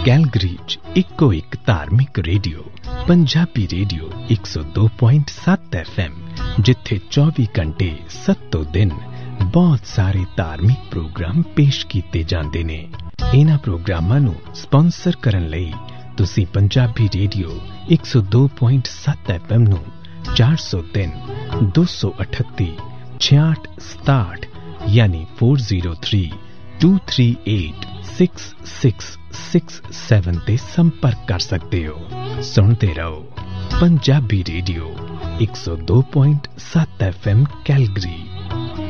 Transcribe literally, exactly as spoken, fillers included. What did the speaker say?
Calgary 'ਚ ਇੱਕੋ ਇੱਕ ਧਾਰਮਿਕ ਰੇਡੀਓ ਪੰਜਾਬੀ ਰੇਡੀਓ ਇੱਕ ਸੌ ਦੋ ਪੁਆਇੰਟ ਸੱਤ ਐਫ ਐਮ, ਜਿੱਥੇ ਚੌਵੀ ਘੰਟੇ ਸੱਤੋਂ ਦਿਨ ਬਹੁਤ ਸਾਰੇ ਧਾਰਮਿਕ ਪ੍ਰੋਗਰਾਮ ਪੇਸ਼ ਕੀਤੇ ਜਾਂਦੇ ਨੇ। ਇਹਨਾਂ ਪ੍ਰੋਗਰਾਮਾਂ ਨੂੰ ਸਪਾਂਸਰ ਕਰਨ ਲਈ ਤੁਸੀਂ ਪੰਜਾਬੀ ਰੇਡੀਓ ਇੱਕ ਸੌ ਦੋ ਪੁਆਇੰਟ ਸੱਤ ਐਫ ਐਮ ਨੂੰ ਚਾਰ ਸੌ ਤਿੰਨ ਦੋ ਸੌ ਅਠੱਤੀ ਛਿਆਹਠ ਸਤਾਹਠ ਯਾਨੀ ਚਾਰ ਜ਼ੀਰੋ ਤਿੰਨ ਦੋ ਤਿੰਨ ਅੱਠ ਛੇ ਛੇ ਛੇ ਸੱਤ ਤੇ ਸੰਪਰਕ ਕਰ ਸਕਦੇ ਹੋ। ਸੁਣਦੇ ਰਹੋ ਪੰਜਾਬੀ ਰੇਡੀਓ ਇੱਕ ਸੌ ਦੋ ਪੁਆਇੰਟ ਸੱਤ ਐਫ ਐਮ ਕੈਲਗਰੀ।